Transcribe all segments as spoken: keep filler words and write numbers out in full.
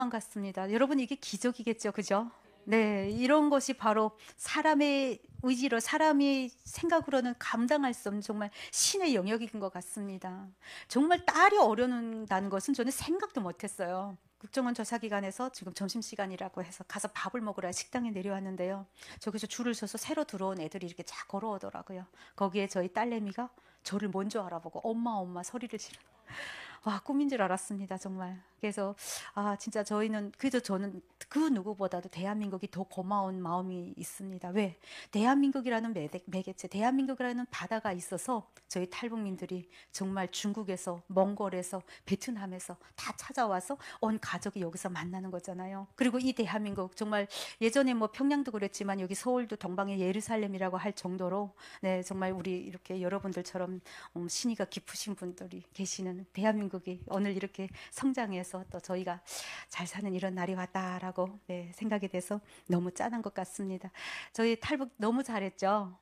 같습니다. 여러분 이게 기적이겠죠, 그죠? 네, 이런 것이 바로 사람의 의지로 사람이 생각으로는 감당할 수 없는 정말 신의 영역인 것 같습니다. 정말 딸이 어려운다는 것은 저는 생각도 못했어요. 국정원 조사기관에서 지금 점심시간이라고 해서 가서 밥을 먹으러 식당에 내려왔는데요. 저기서 줄을 서서 새로 들어온 애들이 이렇게 쫙 걸어오더라고요. 거기에 저희 딸내미가 저를 먼저 알아보고 엄마 엄마 소리를 지르 와, 꿈인 줄 알았습니다, 정말. 그래서, 아, 진짜 저희는, 그저 저는 그 누구보다도 대한민국이 더 고마운 마음이 있습니다. 왜? 대한민국이라는 매, 매개체, 대한민국이라는 바다가 있어서 저희 탈북민들이 정말 중국에서, 몽골에서, 베트남에서 다 찾아와서 온 가족이 여기서 만나는 거잖아요. 그리고 이 대한민국, 정말 예전에 뭐 평양도 그랬지만 여기 서울도 동방의 예루살렘이라고 할 정도로, 네, 정말 우리 이렇게 여러분들처럼 음, 신의가 깊으신 분들이 계시는 대한민국이 오늘 이렇게 성장해서 또 저희가 잘 사는 이런 날이 왔다라고 네, 생각이 돼서 너무 짠한 것 같습니다. 저희 탈북 너무 잘했죠.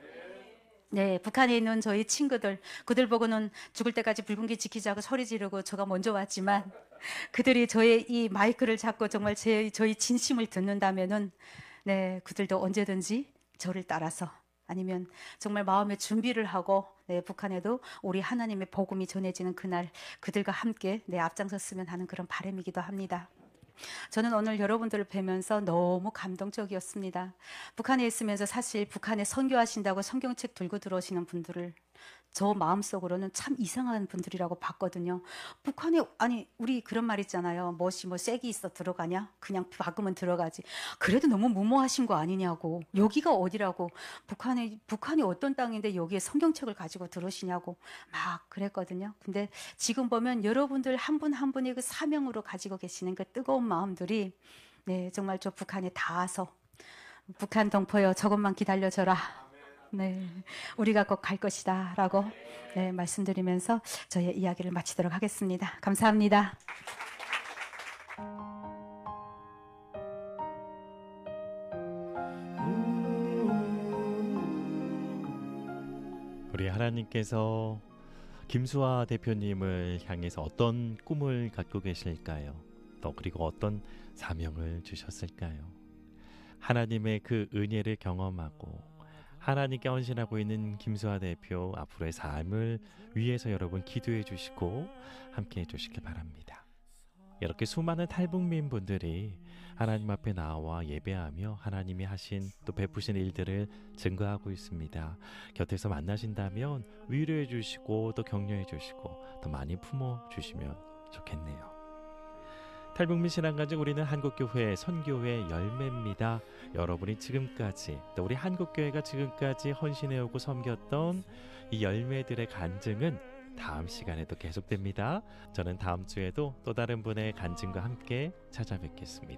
네, 북한에 있는 저희 친구들, 그들 보고는 죽을 때까지 붉은기 지키자고 소리 지르고 제가 먼저 왔지만 그들이 저의 이 마이크를 잡고 정말 제, 저희 진심을 듣는다면은 네, 그들도 언제든지 저를 따라서 아니면 정말 마음의 준비를 하고 네, 북한에도 우리 하나님의 복음이 전해지는 그날 그들과 함께 네, 앞장섰으면 하는 그런 바람이기도 합니다. 저는 오늘 여러분들을 뵈면서 너무 감동적이었습니다. 북한에 있으면서 사실 북한에 선교하신다고 성경책 들고 들어오시는 분들을 저 마음속으로는 참 이상한 분들이라고 봤거든요. 북한에 아니 우리 그런 말 있잖아요. 멋이 뭐 쐐기 있어 들어가냐? 그냥 박으면 들어가지. 그래도 너무 무모하신 거 아니냐고. 여기가 어디라고. 북한에 북한이 어떤 땅인데 여기에 성경책을 가지고 들어오시냐고 막 그랬거든요. 근데 지금 보면 여러분들 한 분 한 분이 그 사명으로 가지고 계시는 그 뜨거운 마음들이 네 정말 저 북한에 닿아서 북한 동포여 조금만 기다려줘라. 네, 우리가 꼭 갈 것이다 라고 네, 말씀드리면서 저의 이야기를 마치도록 하겠습니다. 감사합니다. 우리 하나님께서 김수아 대표님을 향해서 어떤 꿈을 갖고 계실까요? 또 그리고 어떤 사명을 주셨을까요? 하나님의 그 은혜를 경험하고 하나님께 헌신하고 있는 김수아 대표 앞으로의 삶을 위해서 여러분 기도해 주시고 함께 해 주시길 바랍니다. 이렇게 수많은 탈북민 분들이 하나님 앞에 나와 예배하며 하나님이 하신 또 베푸신 일들을 증거하고 있습니다. 곁에서 만나신다면 위로해 주시고 또 격려해 주시고 더 많이 품어 주시면 좋겠네요. 탈북민 신앙가족 우리는 한국교회 선교회 열매입니다. 여러분이 지금까지 또 우리 한국교회가 지금까지 헌신해오고 섬겼던 이 열매들의 간증은 다음 시간에도 계속됩니다. 저는 다음 주에도 또 다른 분의 간증과 함께 찾아뵙겠습니다.